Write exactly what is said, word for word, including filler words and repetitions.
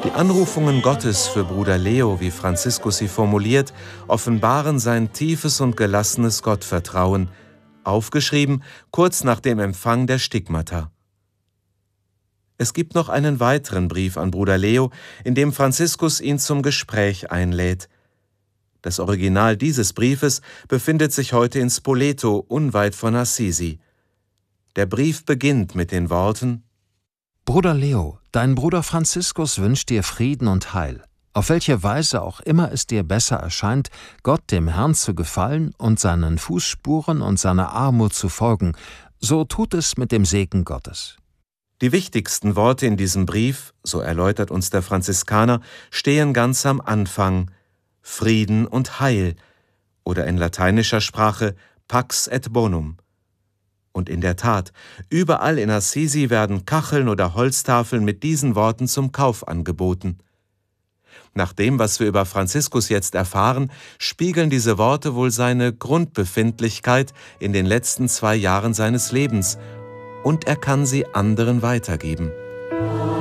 Die Anrufungen Gottes für Bruder Leo, wie Franziskus sie formuliert, offenbaren sein tiefes und gelassenes Gottvertrauen, aufgeschrieben kurz nach dem Empfang der Stigmata. Es gibt noch einen weiteren Brief an Bruder Leo, in dem Franziskus ihn zum Gespräch einlädt. Das Original dieses Briefes befindet sich heute in Spoleto, unweit von Assisi. Der Brief beginnt mit den Worten: Bruder Leo, dein Bruder Franziskus wünscht dir Frieden und Heil, auf welche Weise auch immer es dir besser erscheint, Gott dem Herrn zu gefallen und seinen Fußspuren und seiner Armut zu folgen, so tut es mit dem Segen Gottes. Die wichtigsten Worte in diesem Brief, so erläutert uns der Franziskaner, stehen ganz am Anfang: Frieden und Heil oder in lateinischer Sprache Pax et Bonum. Und in der Tat, überall in Assisi werden Kacheln oder Holztafeln mit diesen Worten zum Kauf angeboten. Nach dem, was wir über Franziskus jetzt erfahren, spiegeln diese Worte wohl seine Grundbefindlichkeit in den letzten zwei Jahren seines Lebens, und er kann sie anderen weitergeben.